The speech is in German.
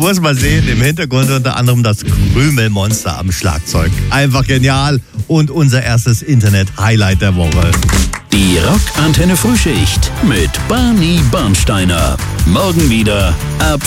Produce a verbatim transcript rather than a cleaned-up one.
muss man sehen, im Hintergrund unter anderem das Krümelmonster am Schlagzeug. Einfach genial und unser erstes Internet-Highlight der Woche. Die Rock-Antenne Frühschicht mit Barney Bernsteiner. Morgen wieder ab